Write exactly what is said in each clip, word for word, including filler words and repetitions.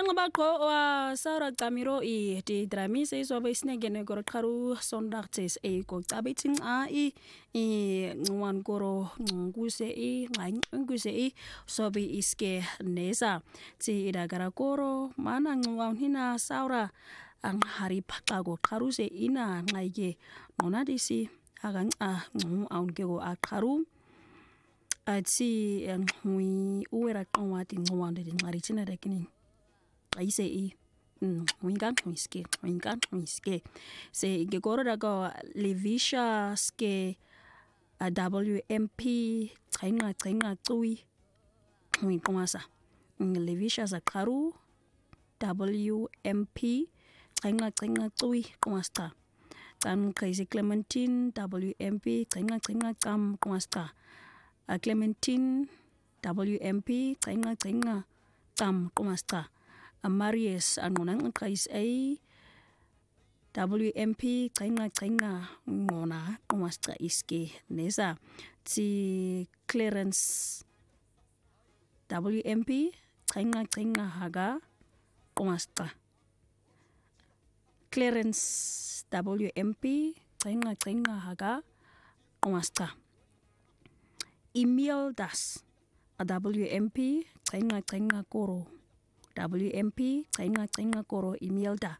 Angabaqo wa Sara Camiro I di dramise iso ba isnegene goro qaru sondagtes e ko tabiting a I I ngwan goro nguse I nguse I so bi iske neza ti idagara goro mana ngwan hina Saura ang hari paqago qaru se ina ngaye nona disi agang a ngu aunge go a qaru ati ngui uwera qwati ngwande ngari tina rekini aise I wingan wiske wingan wiske se gegoro daga levisha ske a W M P tsainga tsainga tsui wi komasa levisha za qaru W M P tsainga tsainga tsui komasta tam kaise Clementine W M P tsainga tsainga tsam komasta a Clementine W M P tsainga tsainga tsam komasta a Marius angonang kais A W M P tsainga tsainga ngona komasta iske neza ti Clarence W M P tsainga tsainga haga komasta Clarence W M P tsainga tsainga haga komasta Emil Das a W M P tsainga tsainga koro W M P tsainga tsainga koro Emilda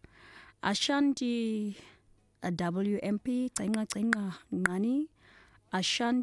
Ashanti a W M P tsainga tsainga ngani Ashanti